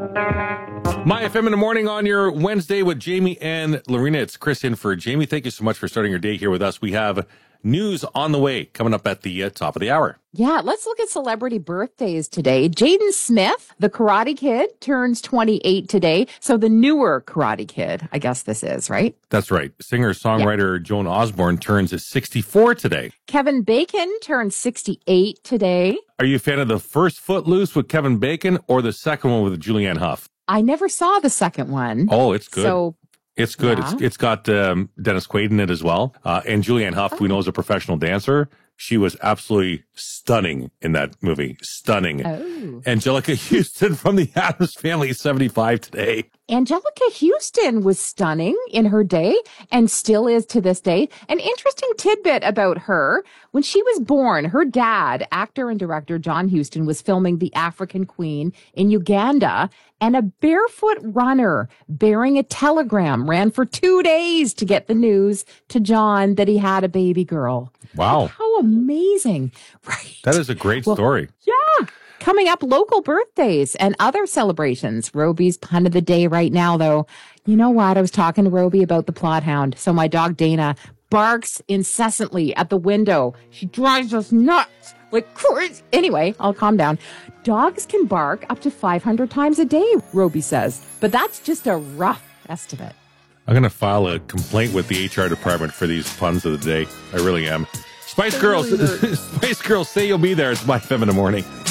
My FM in the morning on your Wednesday with Jamie and Lorena. It's Chris in for Jamie. Thank you so much for starting your day here with us. We have news on the way coming up at the top of the hour. Yeah, let's look at celebrity birthdays today. Jaden Smith, the Karate Kid, turns 28 today. So the newer Karate Kid, I guess this is, right? That's right. Singer-songwriter Joan Osborne turns 64 today. Kevin Bacon turns 68 today. Are you a fan of the first Footloose with Kevin Bacon or the second one with Julianne Hough? I never saw the second one. Oh, it's good. So it's good. Yeah. It's got Dennis Quaid in it as well. And Julianne Hough, we know, is a professional dancer. She was absolutely stunning in that movie. Stunning. Oh. Angelica Houston from the Addams Family, 75 today. Angelica Houston was stunning in her day and still is to this day. An interesting tidbit about her. When she was born, her dad, actor and director John Huston, was filming The African Queen in Uganda, and a barefoot runner bearing a telegram ran for 2 days to get the news to John that he had a baby girl. Wow. How amazing. Right. That is a great story. Yeah. Coming up, local birthdays and other celebrations. Roby's pun of the day right now, though. You know what? I was talking to Roby about the Plothound. So my dog Dana barks incessantly at the window. She drives us nuts. Like crazy. Anyway, I'll calm down. Dogs can bark up to 500 times a day, Roby says. But that's just a rough estimate. I'm going to file a complaint with the HR department for these puns of the day. I really am. Spice Girls, Spice Girls, say you'll be there. It's my FM in the morning.